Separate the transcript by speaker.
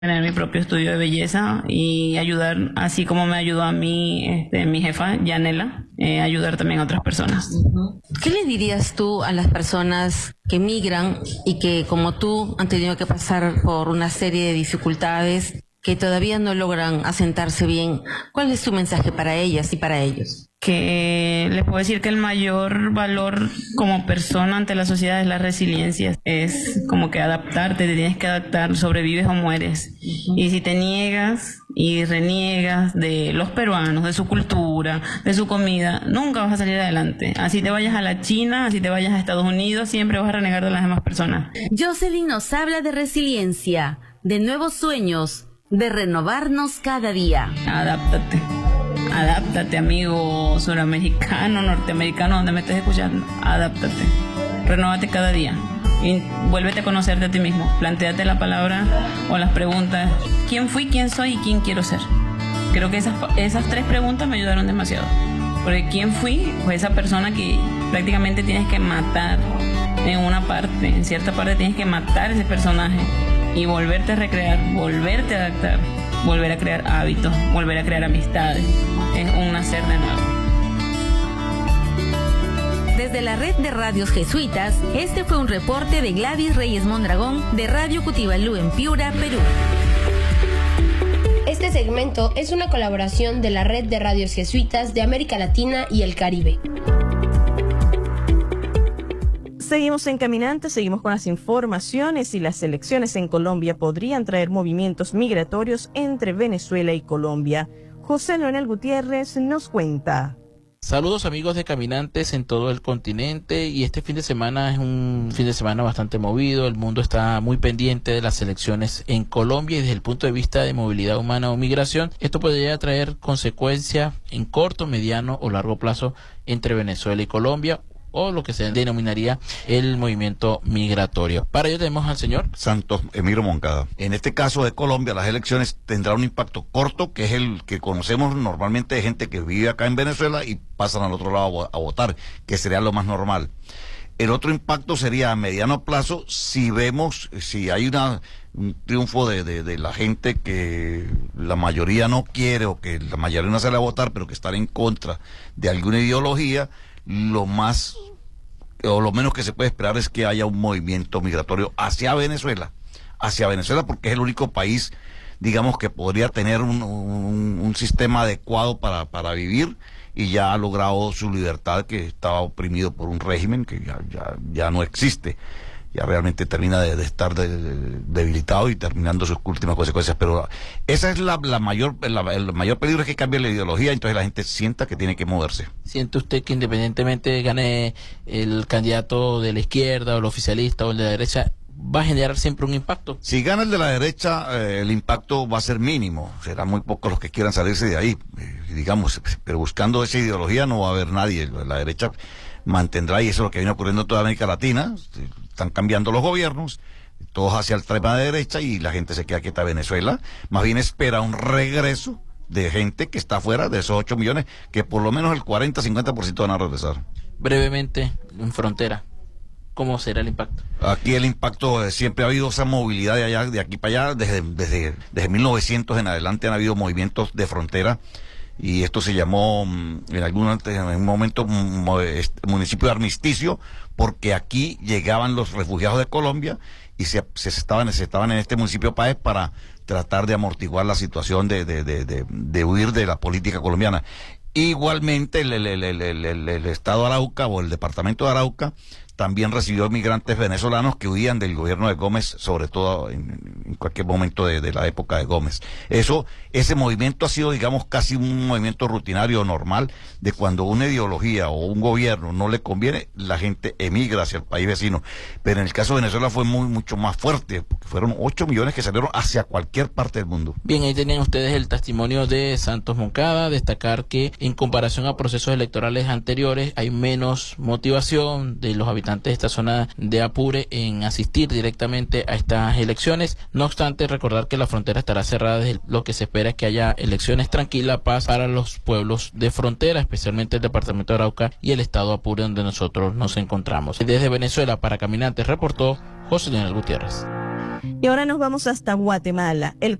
Speaker 1: tener mi propio estudio de belleza y ayudar, así como me ayudó a mí mi jefa, Yanela, ayudar también a otras personas.
Speaker 2: ¿Qué le dirías tú a las personas que migran y que, como tú, han tenido que pasar por una serie de dificultades, que todavía no logran asentarse bien? ¿Cuál es tu mensaje para ellas y para ellos?
Speaker 1: Que les puedo decir que el mayor valor como persona ante la sociedad es la resiliencia. Es como que adaptarte, te tienes que adaptar, sobrevives o mueres. Y si te niegas y reniegas de los peruanos, de su cultura, de su comida, nunca vas a salir adelante. Así te vayas a la China, así te vayas a Estados Unidos, siempre vas a renegar de las demás personas.
Speaker 3: Jocelyn nos habla de resiliencia, de nuevos sueños, de renovarnos cada día.
Speaker 1: Adáptate, amigo suramericano, norteamericano, donde me estés escuchando. Adáptate. Renóvate cada día. Y vuélvete a conocerte a ti mismo. Plantéate la palabra o las preguntas. ¿Quién fui, quién soy y quién quiero ser? Creo que esas tres preguntas me ayudaron demasiado. Porque quién fui, pues esa persona que prácticamente tienes que matar en cierta parte tienes que matar ese personaje y volverte a recrear, volverte a adaptar, volver a crear hábitos, volver a crear amistades. Es un nacer de nuevo.
Speaker 3: Desde la red de radios jesuitas, este fue un reporte de Gladys Reyes Mondragón de Radio Cutibalú en Piura, Perú.
Speaker 4: Este segmento es una colaboración de la red de radios jesuitas de América Latina y el Caribe.
Speaker 5: Seguimos en Caminante, seguimos con las informaciones y las elecciones en Colombia podrían traer movimientos migratorios entre Venezuela y Colombia. José Leonel Gutiérrez nos cuenta.
Speaker 6: Saludos amigos de Caminantes en todo el continente, y este fin de semana es un fin de semana bastante movido. El mundo está muy pendiente de las elecciones en Colombia, y desde el punto de vista de movilidad humana o migración, esto podría traer consecuencias en corto, mediano o largo plazo entre Venezuela y Colombia, o lo que se denominaría el movimiento migratorio. Para ello tenemos al señor
Speaker 7: Santos Emiro Moncada. En este caso de Colombia, las elecciones tendrán un impacto corto, que es el que conocemos normalmente de gente que vive acá en Venezuela y pasan al otro lado a votar, que sería lo más normal. El otro impacto sería a mediano plazo, si hay un triunfo de la gente que la mayoría no quiere, o que la mayoría no sale a votar, pero que están en contra de alguna ideología. Lo más o lo menos que se puede esperar es que haya un movimiento migratorio hacia Venezuela, porque es el único país, digamos, que podría tener un sistema adecuado para vivir, y ya ha logrado su libertad, que estaba oprimido por un régimen que ya no existe. Ya realmente termina de estar debilitado y terminando sus últimas consecuencias. Pero esa es el mayor peligro, es que cambie la ideología, entonces la gente sienta que tiene que moverse.
Speaker 6: ¿Siente usted que independientemente gane el candidato de la izquierda o el oficialista o el de la derecha, va a generar siempre un impacto?
Speaker 7: Si gana el de la derecha, el impacto va a ser mínimo. Serán muy pocos los que quieran salirse de ahí, digamos, pero buscando esa ideología no va a haber nadie. La derecha mantendrá, y eso es lo que viene ocurriendo en toda América Latina. Están cambiando los gobiernos, todos hacia la extrema derecha, y la gente se queda quieta. Venezuela más bien espera un regreso de gente que está fuera, de esos 8 millones, que por lo menos el 40-50% van a regresar.
Speaker 6: Brevemente, en frontera, ¿cómo será el impacto?
Speaker 7: Aquí el impacto, siempre ha habido esa movilidad de aquí para allá, desde 1900 en adelante han habido movimientos de frontera, y esto se llamó en un momento municipio de armisticio, porque aquí llegaban los refugiados de Colombia y se estaban en este municipio Páez para tratar de amortiguar la situación de huir de la política colombiana. Igualmente el estado de Arauca, o el departamento de Arauca, también recibió migrantes venezolanos que huían del gobierno de Gómez, sobre todo en cualquier momento de la época de Gómez. Ese movimiento ha sido, digamos, casi un movimiento rutinario, normal, de cuando una ideología o un gobierno no le conviene, la gente emigra hacia el país vecino. Pero en el caso de Venezuela fue mucho más fuerte, porque fueron 8 millones que salieron hacia cualquier parte del mundo.
Speaker 6: Bien, ahí tenían ustedes el testimonio de Santos Moncada. Destacar que en comparación a procesos electorales anteriores hay menos motivación de los habitantes de esta zona de Apure en asistir directamente a estas elecciones. No obstante, recordar que la frontera estará cerrada. Lo que se espera es que haya elecciones tranquilas, paz para los pueblos de frontera, especialmente el departamento de Arauca y el estado Apure, donde nosotros nos encontramos. Desde Venezuela, para Caminantes, reportó José Leonel Gutiérrez.
Speaker 5: Y ahora nos vamos hasta Guatemala. El